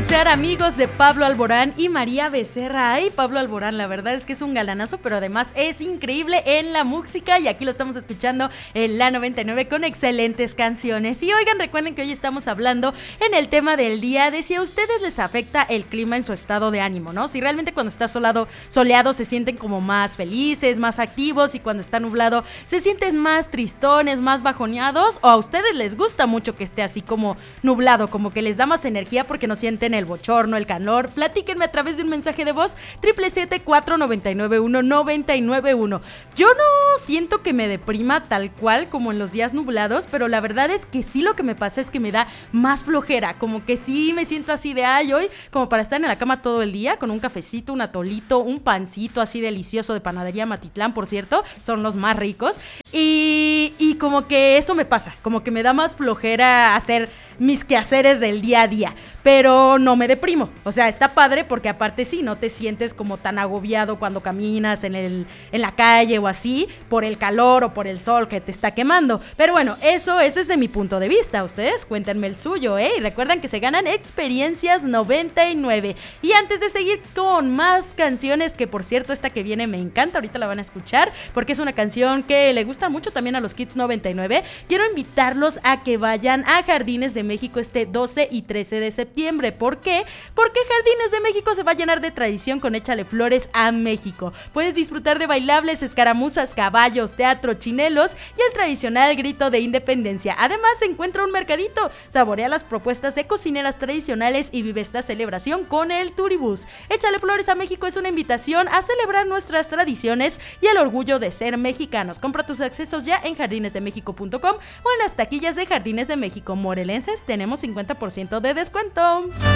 escuchar Amigos de Pablo Alborán y María Becerra. Ay, Pablo Alborán, la verdad es que es un galanazo, pero además es increíble en la música y aquí lo estamos escuchando en la 99 con excelentes canciones. Y oigan, recuerden que hoy estamos hablando en el tema del día de si a ustedes les afecta el clima en su estado de ánimo, ¿no? Si realmente cuando está soleado se sienten como más felices, más activos, y cuando está nublado se sienten más tristones, más bajoneados, o a ustedes les gusta mucho que esté así como nublado, como que les da más energía porque no sienten el bochorno, el calor. Platíquenme a través de un mensaje de voz 777-499-1991. Yo no siento que me deprima tal cual como en los días nublados, pero la verdad es que sí, lo que me pasa es que me da más flojera, como que sí me siento así de ay, hoy como para estar en la cama todo el día con un cafecito, un atolito, un pancito así delicioso de panadería Matitlán, por cierto, son los más ricos, y como que eso me pasa, como que me da más flojera hacer mis quehaceres del día a día, pero no me deprimo. O sea, está padre porque aparte sí, no te sientes como tan agobiado cuando caminas en la calle o así, por el calor o por el sol que te está quemando. Pero bueno, ese es desde mi punto de vista. Ustedes cuéntenme el suyo, ¿eh? Y recuerden que se ganan experiencias 99. Y antes de seguir con más canciones, que por cierto esta que viene me encanta, ahorita la van a escuchar porque es una canción que le gusta mucho también a los Kids 99, quiero invitarlos a que vayan a Jardines de México este 12 y 13 de septiembre. ¿Por qué? Porque Jardines de México se va a llenar de tradición con Échale Flores a México. Puedes disfrutar de bailables, escaramuzas, caballos, teatro, chinelos y el tradicional grito de independencia. Además se encuentra un mercadito. Saborea las propuestas de cocineras tradicionales y vive esta celebración con el Turibús. Échale Flores a México es una invitación a celebrar nuestras tradiciones y el orgullo de ser mexicanos. Compra tus accesos ya en jardinesdemexico.com o en las taquillas de Jardines de México. Morelenses, tenemos 50% de descuento.